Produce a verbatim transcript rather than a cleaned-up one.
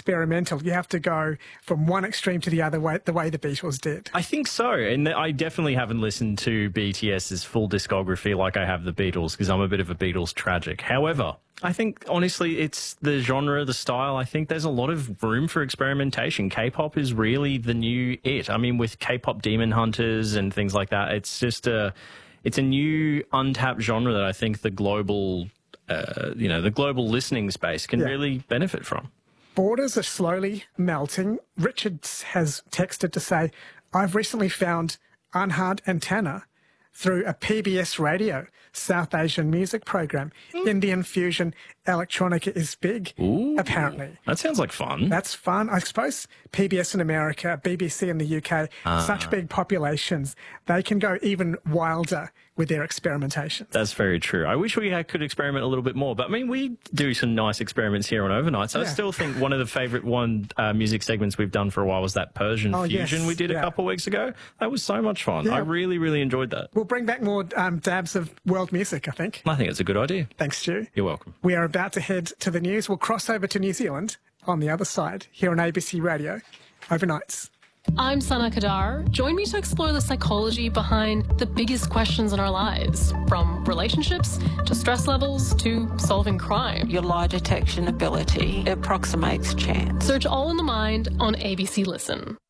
experimental. You have to go from one extreme to the other way, the way the Beatles did. I think so, and I definitely haven't listened to BTS's full discography like I have the Beatles, because I'm a bit of a Beatles tragic. However, I think, honestly, it's the genre, the style. I think there's a lot of room for experimentation. K-pop is really the new it. I mean, with K-pop Demon Hunters and things like that, it's just a, it's a new untapped genre that I think the global, uh, you know, the global listening space can yeah. really benefit from. Borders are slowly melting. Richards has texted to say, I've recently found Anhad Antenna through a P B S radio South Asian music program. Mm. Indian fusion electronica is big, Ooh, apparently. That sounds like fun. That's fun. I suppose P B S in America, B B C in the U K, uh, such big populations, they can go even wilder with their experimentations. That's very true. I wish we had, could experiment a little bit more, but I mean, we do some nice experiments here on Overnight. So yeah. I still think one of the favourite one uh, music segments we've done for a while was that Persian oh, fusion yes. we did yeah. a couple of weeks ago. That was so much fun. Yeah. I really, really enjoyed that. We'll bring back more um, dabs of world music, I think. I think it's a good idea. Thanks, Stu. You're welcome. We are about to head to the news. We'll cross over to New Zealand on the other side, here on A B C Radio, Overnights. I'm Sana Kadar. Join me to explore the psychology behind the biggest questions in our lives, from relationships to stress levels to solving crime. Your lie detection ability approximates chance. Search All in the Mind on A B C Listen.